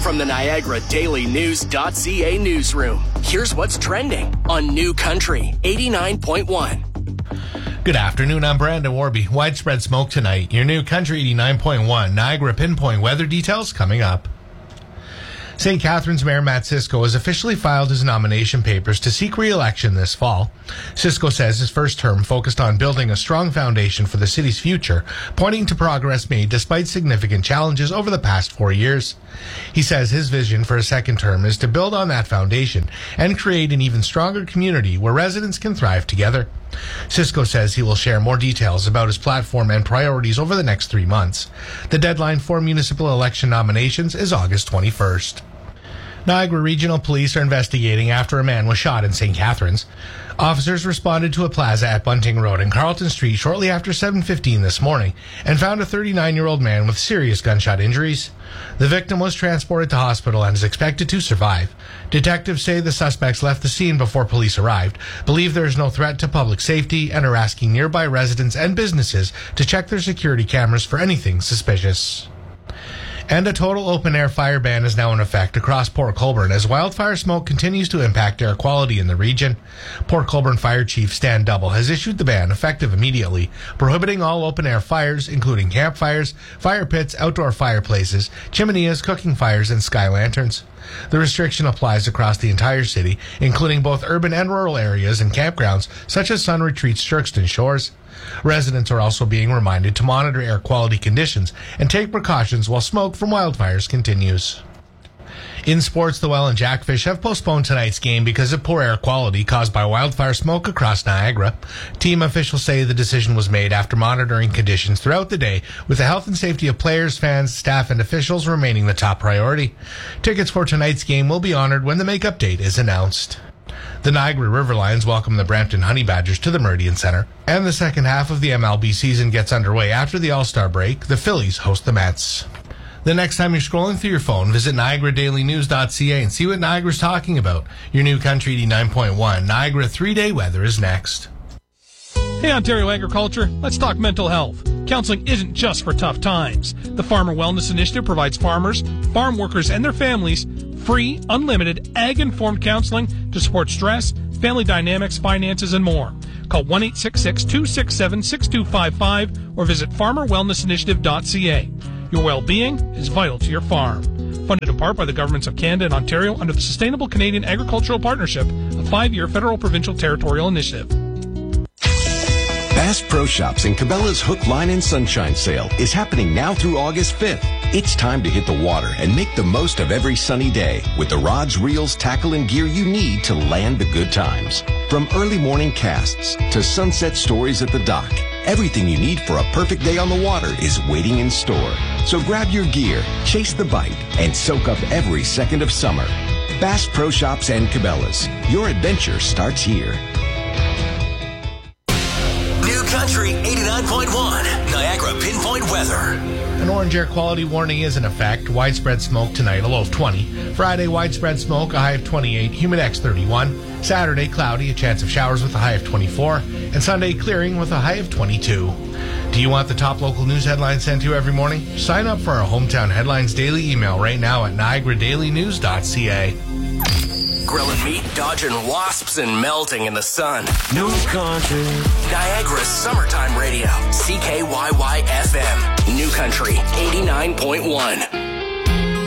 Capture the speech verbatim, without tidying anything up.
From the Niagara Daily News .ca newsroom, here's what's trending on New Country eighty-nine point one. Good afternoon, I'm Brandon Warby. Widespread smoke tonight. Your New Country eighty-nine point one. Niagara pinpoint weather details coming up. Saint Catharines Mayor Matt Cisco has officially filed his nomination papers to seek re-election this fall. Cisco says his first term focused on building a strong foundation for the city's future, pointing to progress made despite significant challenges over the past four years. He says his vision for a second term is to build on that foundation and create an even stronger community where residents can thrive together. Cisco says he will share more details about his platform and priorities over the next three months. The deadline for municipal election nominations is August twenty-first. Niagara Regional Police are investigating after a man was shot in Saint Catharines. Officers responded to a plaza at Bunting Road and Carlton Street shortly after seven fifteen this morning and found a thirty-nine-year-old man with serious gunshot injuries. The victim was transported to hospital and is expected to survive. Detectives say the suspects left the scene before police arrived, believe there is no threat to public safety, and are asking nearby residents and businesses to check their security cameras for anything suspicious. And a total open-air fire ban is now in effect across Port Colborne as wildfire smoke continues to impact air quality in the region. Port Colborne Fire Chief Stan Double has issued the ban effective immediately, prohibiting all open-air fires, including campfires, fire pits, outdoor fireplaces, chimeneas, cooking fires, and sky lanterns. The restriction applies across the entire city, including both urban and rural areas and campgrounds such as Sun Retreats Sturkston Shores. Residents are also being reminded to monitor air quality conditions and take precautions while smoke from wildfires continues. In sports, the Welland Jackfish have postponed tonight's game because of poor air quality caused by wildfire smoke across Niagara. Team officials say the decision was made after monitoring conditions throughout the day, with the health and safety of players, fans, staff, and officials remaining the top priority. Tickets for tonight's game will be honored when the makeup date is announced. The Niagara River Lions welcome the Brampton Honey Badgers to the Meridian Centre. And the second half of the M L B season gets underway after the All-Star break. The Phillies host the Mets. The next time you're scrolling through your phone, visit Niagara Daily News .ca and see what Niagara's talking about. Your New Country eighty-nine point one. Niagara three-day weather is next. Hey, Ontario Agriculture, let's talk mental health. Counseling isn't just for tough times. The Farmer Wellness Initiative provides farmers, farm workers, and their families free, unlimited, ag-informed counseling to support stress, family dynamics, finances, and more. Call one eight six six, two six seven, six two five five or visit farmer wellness initiative dot c a. Your well-being is vital to your farm. Funded in part by the governments of Canada and Ontario under the Sustainable Canadian Agricultural Partnership, a five-year federal provincial territorial initiative. Bass Pro Shops and Cabela's Hook, Line, and Sunshine Sale is happening now through August fifth. It's time to hit the water and make the most of every sunny day with the rods, reels, tackle, and gear you need to land the good times. From early morning casts to sunset stories at the dock, everything you need for a perfect day on the water is waiting in store. So grab your gear, chase the bite, and soak up every second of summer. Bass Pro Shops and Cabela's. Your adventure starts here. New Country eighty-nine point one. Niagara pinpoint weather. An orange air quality warning is in effect. Widespread smoke tonight, a low of twenty. Friday, widespread smoke, a high of twenty-eight. Humidex thirty-one. Saturday, cloudy, a chance of showers with a high of twenty-four. And Sunday, clearing with a high of twenty-two. Do you want the top local news headlines sent to you every morning? Sign up for our Hometown Headlines daily email right now at niagara daily news dot c a. Grilling meat, dodging wasps, and melting in the sun. New Country. Niagara's summertime radio. C K Y Y F M. New Country eighty-nine point one.